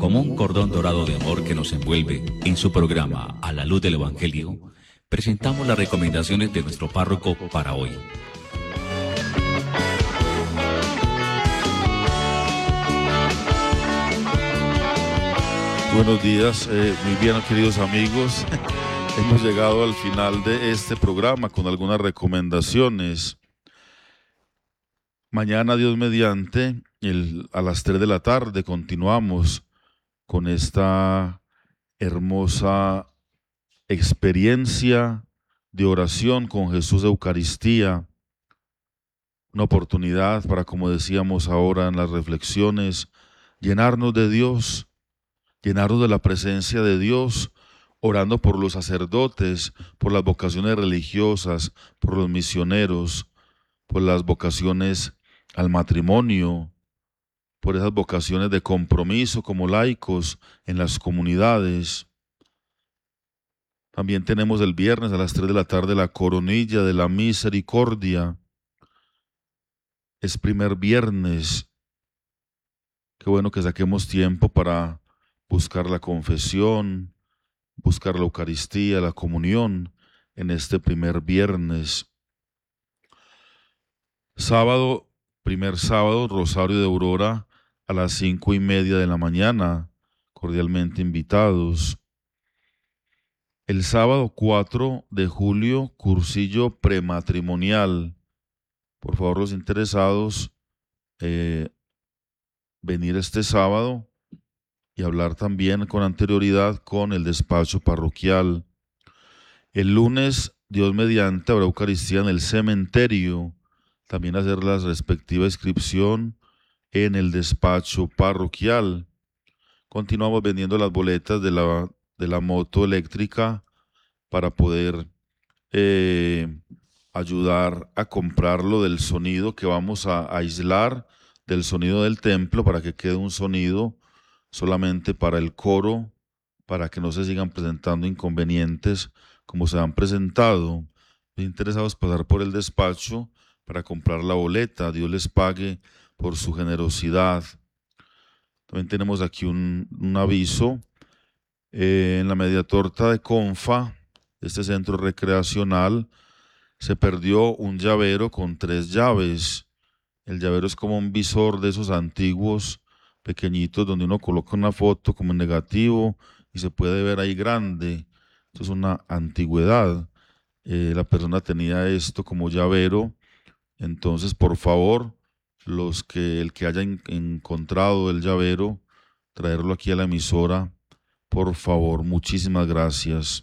Como un cordón dorado de amor que nos envuelve, en su programa A la Luz del Evangelio, presentamos las recomendaciones de nuestro párroco para hoy. Buenos días, muy bien, queridos amigos. Hemos llegado al final de este programa con algunas recomendaciones. Mañana, Dios mediante, a las 3 de la tarde continuamos con esta hermosa experiencia de oración con Jesús de Eucaristía. Una oportunidad para, como decíamos ahora en las reflexiones, llenarnos de Dios, llenarnos de la presencia de Dios, orando por los sacerdotes, por las vocaciones religiosas, por los misioneros, por las vocaciones al matrimonio, por esas vocaciones de compromiso como laicos en las comunidades. También tenemos el viernes a las 3 de la tarde la coronilla de la misericordia. Es primer viernes. Qué bueno que saquemos tiempo para buscar la confesión, buscar la Eucaristía, la comunión en este primer viernes. Sábado, primer sábado, Rosario de Aurora a las 5:30 de la mañana, cordialmente invitados. El sábado 4 de julio, cursillo prematrimonial. Por favor, los interesados, venir este sábado y hablar también con anterioridad con el despacho parroquial. El lunes, Dios mediante, habrá Eucaristía en el cementerio. También hacer la respectiva inscripción en el despacho parroquial. Continuamos vendiendo las boletas de la moto eléctrica para poder ayudar a comprarlo del sonido que vamos a aislar del sonido del templo para que quede un sonido solamente para el coro, para que no se sigan presentando inconvenientes como se han presentado. Los interesados pasar por el despacho para comprar la boleta. Dios les pague por su generosidad. También tenemos aquí un aviso. En la media torta de Confa, este centro recreacional, se perdió un llavero con 3 llaves. El llavero es como un visor de esos antiguos pequeñitos donde uno coloca una foto como en negativo y se puede ver ahí grande. Esto es una antigüedad. La persona tenía esto como llavero. Entonces, por favor, el que haya encontrado el llavero, traerlo aquí a la emisora, por favor. Muchísimas gracias.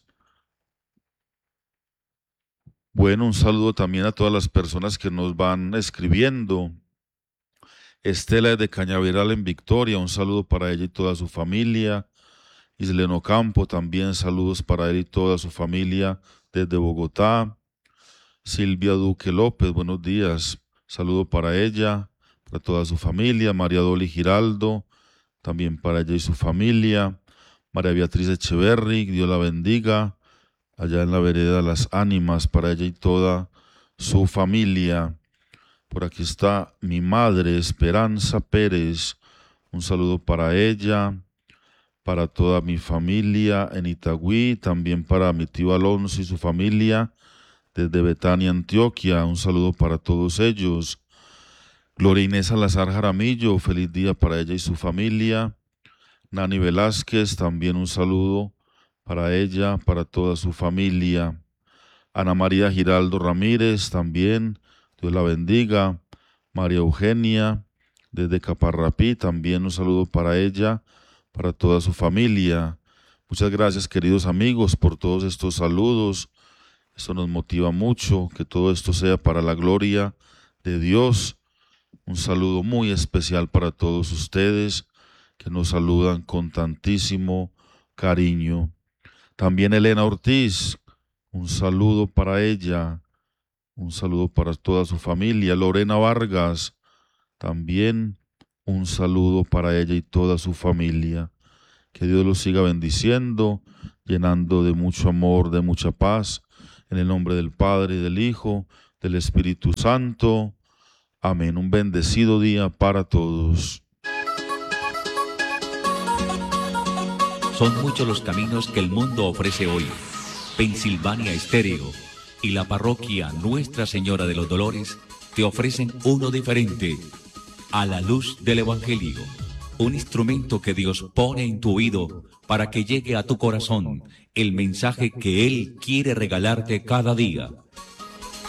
Bueno, un saludo también a todas las personas que nos van escribiendo. Estela de Cañaveral en Victoria, un saludo para ella y toda su familia. Isleno Campo, también saludos para él y toda su familia desde Bogotá. Silvia Duque López, buenos días. Saludo para ella, para toda su familia. María Doli Giraldo, también para ella y su familia. María Beatriz Echeverri, Dios la bendiga. Allá en la vereda Las Ánimas, para ella y toda su familia. Por aquí está mi madre, Esperanza Pérez. Un saludo para ella, para toda mi familia en Itagüí, también para mi tío Alonso y su familia desde Betania, Antioquia. Un saludo para todos ellos. Gloria Inés Salazar Jaramillo, feliz día para ella y su familia. Nani Velázquez, también un saludo para ella, para toda su familia. Ana María Giraldo Ramírez, también, Dios la bendiga. María Eugenia, desde Caparrapí, también un saludo para ella, para toda su familia. Muchas gracias, queridos amigos, por todos estos saludos. Esto nos motiva mucho, que todo esto sea para la gloria de Dios. Un saludo muy especial para todos ustedes que nos saludan con tantísimo cariño. También Elena Ortiz, un saludo para ella, un saludo para toda su familia. Lorena Vargas, también un saludo para ella y toda su familia. Que Dios los siga bendiciendo, llenando de mucho amor, de mucha paz, en el nombre del Padre, y del Hijo, del Espíritu Santo. Amén. Un bendecido día para todos. Son muchos los caminos que el mundo ofrece hoy. Pensilvania Estéreo y la parroquia Nuestra Señora de los Dolores te ofrecen uno diferente, A la Luz del Evangelio. Un instrumento que Dios pone en tu oído para que llegue a tu corazón el mensaje que Él quiere regalarte cada día.